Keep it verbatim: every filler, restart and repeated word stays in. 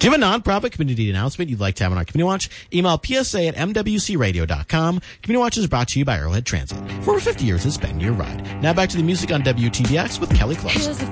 Do you have a nonprofit community announcement you'd like to have on our Community Watch? Email P S A at M W C radio dot com. Community Watch is brought to you by Arrowhead Transit. For over fifty years, it's been your ride. Now back to the music on W T B X with Kelly Clarkson.